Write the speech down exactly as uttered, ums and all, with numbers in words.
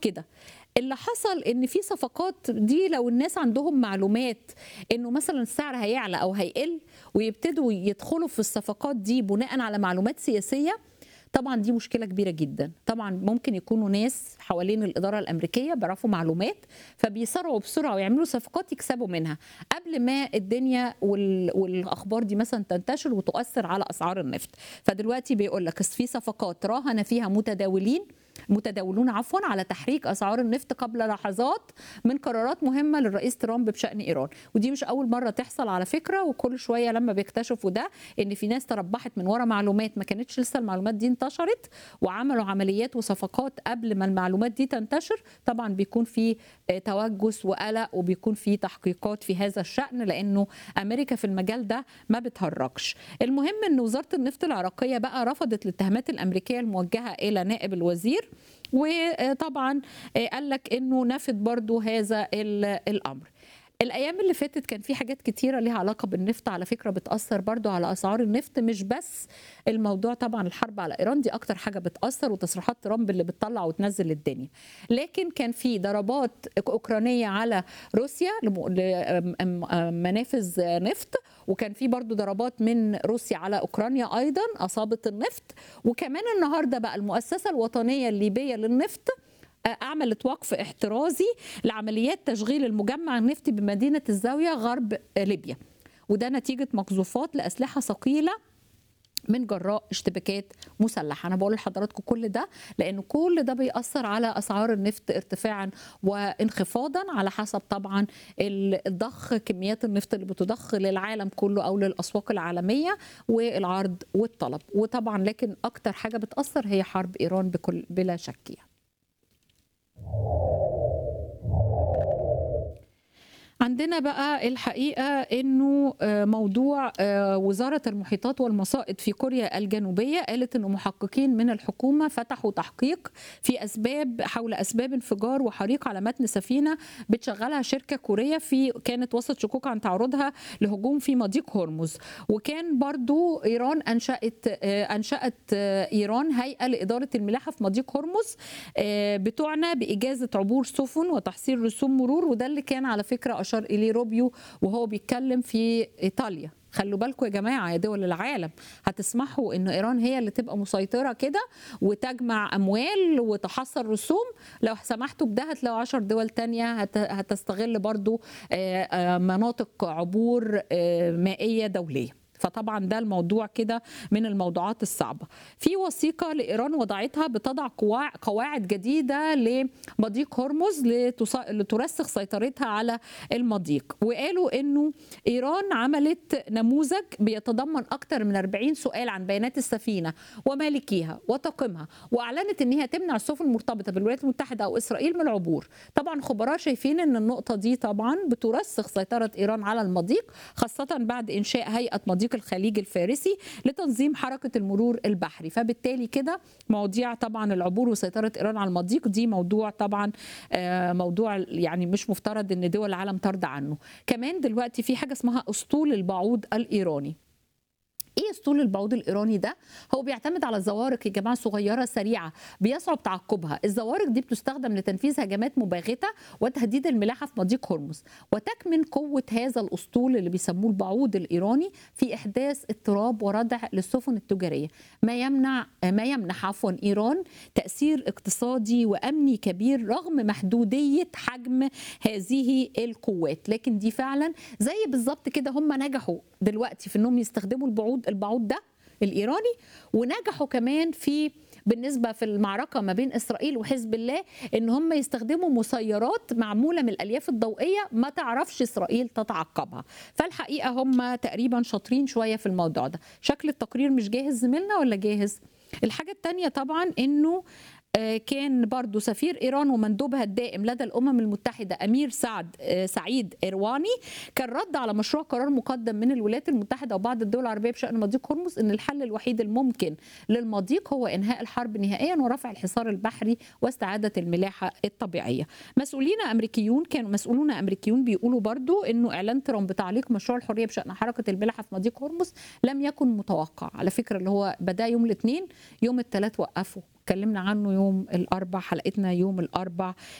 كده. اللي حصل ان في صفقات دي لو الناس عندهم معلومات انه مثلا السعر هيعلى او هيقل ويبتدوا يدخلوا في الصفقات دي بناء على معلومات سياسية، طبعا دي مشكلة كبيرة جدا. طبعا ممكن يكونوا ناس حوالين الإدارة الأمريكية بيعرفوا معلومات فبيسرعوا بسرعة ويعملوا صفقات يكسبوا منها قبل ما الدنيا وال... والأخبار دي مثلا تنتشر وتؤثر على أسعار النفط. فدلوقتي بيقول لك في صفقات راهن فيها متداولين متداولون عفوا على تحريك اسعار النفط قبل لحظات من قرارات مهمه للرئيس ترامب بشان ايران، ودي مش اول مره تحصل على فكره. وكل شويه لما بيكتشفوا ده ان في ناس تربحت من ورا معلومات ما كانتش لسه المعلومات دي انتشرت وعملوا عمليات وصفقات قبل ما المعلومات دي تنتشر، طبعا بيكون في توجس وقلق وبيكون في تحقيقات في هذا الشان لانه امريكا في المجال ده ما بتهرجش. المهم ان وزاره النفط العراقيه بقى رفضت الاتهامات الامريكيه الموجهه الى نائب الوزير، وطبعا قال لك انه نفذ برضو هذا الامر. الايام اللي فاتت كان في حاجات كتيره ليها علاقه بالنفط على فكره بتاثر برضو على اسعار النفط، مش بس الموضوع طبعا الحرب على ايران دي اكتر حاجه بتاثر وتصريحات ترامب اللي بتطلع وتنزل الدنيا، لكن كان في ضربات اوكرانيه على روسيا لمنافذ نفط، وكان في برضو ضربات من روسيا على اوكرانيا ايضا اصابت النفط. وكمان النهارده بقى المؤسسه الوطنيه الليبيه للنفط عملت وقف احترازي لعمليات تشغيل المجمع النفطي بمدينة الزاوية غرب ليبيا، وده نتيجة مقذوفات لأسلحة ثقيلة من جراء اشتباكات مسلحة. أنا بقول لحضراتكم كل ده لأن كل ده بيأثر على أسعار النفط ارتفاعا وانخفاضا على حسب طبعا الضخ كميات النفط اللي بتضخ للعالم كله أو للأسواق العالمية والعرض والطلب. وطبعا لكن أكتر حاجة بتأثر هي حرب إيران بكل بلا شك يعني. عندنا بقى الحقيقة أنه موضوع وزارة المحيطات والمصائد في كوريا الجنوبية قالت أنه محققين من الحكومة فتحوا تحقيق في أسباب حول أسباب انفجار وحريق على متن سفينة بتشغلها شركة كورية في كانت وسط شكوك عن تعرضها لهجوم في مضيق هرمز. وكان برضو إيران أنشأت أنشأت إيران هيئة لإدارة الملاحة في مضيق هرمز بتعنى بإجازة عبور سفن وتحصيل رسوم مرور، وده اللي كان على فكرة أشار إليه روبيو وهو بيتكلم في إيطاليا. خلوا بالكم يا جماعة يا دول العالم، هتسمحوا إن إيران هي اللي تبقى مسيطرة كده وتجمع أموال وتحصل رسوم؟ لو سمحتوا بده هتلاقوا عشر دول تانية هتستغل برضو مناطق عبور مائية دولية. فطبعا ده الموضوع كده من الموضوعات الصعبة. في وثيقة لإيران وضعتها بتضع قواعد جديدة لمضيق هرمز لترسخ سيطرتها على المضيق، وقالوا إنه إيران عملت نموذج بيتضمن أكثر من أربعين سؤال عن بيانات السفينة ومالكيها وطاقمها، وأعلنت إنها تمنع السفن المرتبطة بالولايات المتحدة أو إسرائيل من العبور. طبعا خبراء شايفين إن النقطة دي طبعا بترسخ سيطرة إيران على المضيق، خاصة بعد إنشاء هيئة مضيق الخليج الفارسي لتنظيم حركة المرور البحري. فبالتالي كده مواضيع طبعا العبور وسيطرة إيران على المضيق دي موضوع طبعا موضوع يعني مش مفترض ان دول العالم ترضى عنه. كمان دلوقتي في حاجة اسمها أسطول البعوض الإيراني. ايه اسطول البعوض الايراني ده؟ هو بيعتمد على زوارق يا جماعه صغيره سريعه بيصعب تعقبها. الزوارق دي بتستخدم لتنفيذ هجمات مباغته وتهديد الملاحه في مضيق هرمز، وتكمن قوه هذا الاسطول اللي بيسموه البعوض الايراني في احداث اضطراب وردع للسفن التجاريه، ما يمنع ما يمنح عفوا ايران تاثير اقتصادي وامني كبير رغم محدوديه حجم هذه القوات. لكن دي فعلا زي بالظبط كده هم نجحوا دلوقتي في انهم يستخدموا البعوض البعوض ده الإيراني، ونجحوا كمان في بالنسبة في المعركة ما بين إسرائيل وحزب الله إن هم يستخدموا مسيرات معمولة من الألياف الضوئية ما تعرفش إسرائيل تتعقبها. فالحقيقة هم تقريبا شاطرين شوية في الموضوع ده. شكل التقرير مش جاهز زميلنا ولا جاهز؟ الحاجة التانية طبعا إنه كان برضو سفير إيران ومندوبها الدائم لدى الأمم المتحدة أمير سعد سعيد إرواني كان رد على مشروع قرار مقدم من الولايات المتحدة وبعض الدول العربية بشأن مضيق هرمز إن الحل الوحيد الممكن للمضيق هو إنهاء الحرب نهائيا ورفع الحصار البحري واستعادة الملاحة الطبيعية. مسؤولين أمريكيون كانوا مسؤولون أمريكيون بيقولوا برضو إنه إعلان ترامب بتعليق مشروع الحرية بشأن حركة الملاحة في مضيق هرمز لم يكن متوقع على فكرة، اللي هو بدأ يوم الاثنين يوم الثلاث وقفوا اتكلمنا عنه يوم الأربع، حلقتنا يوم الأربع